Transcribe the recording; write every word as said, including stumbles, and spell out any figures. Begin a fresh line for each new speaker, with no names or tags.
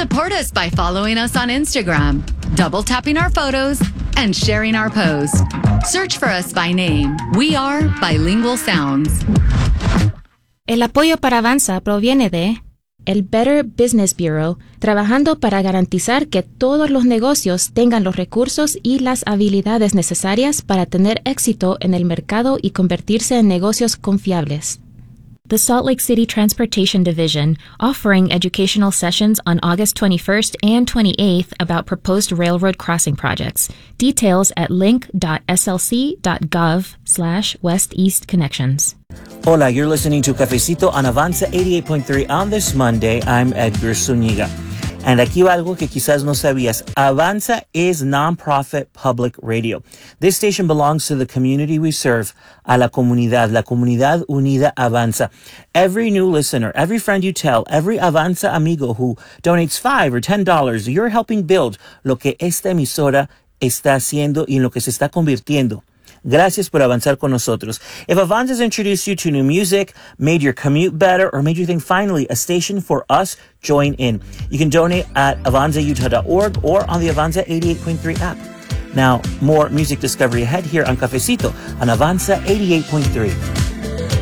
Support us by following us on Instagram, double tapping our photos, and sharing our post. Search for us by name. We are Bilingual Sounds.
El apoyo para Avanza proviene de el Better Business Bureau, trabajando para garantizar que todos los negocios tengan los recursos y las habilidades necesarias para tener éxito en el mercado y convertirse en negocios confiables.
The Salt Lake City Transportation Division, offering educational sessions on August twenty-first and twenty-eighth about proposed railroad crossing projects. Details at link.slc.gov slash westeast connections.
Hola, you're listening to Cafecito on Avanza eighty-eight point three. On this Monday, I'm Edgar Zúñiga. And aquí va algo que quizás no sabías. Avanza is nonprofit public radio. This station belongs to the community we serve, a la comunidad, la comunidad unida Avanza. Every new listener, every friend you tell, every Avanza amigo who donates five or ten dollars, you're helping build lo que esta emisora está haciendo y en lo que se está convirtiendo. Gracias por avanzar con nosotros. If Avanza has introduced you to new music, made your commute better, or made you think finally a station for us, join in. You can donate at avanza utah dot org or on the Avanza eighty-eight point three app. Now, more music discovery ahead here on Cafecito on Avanza eighty-eight point three.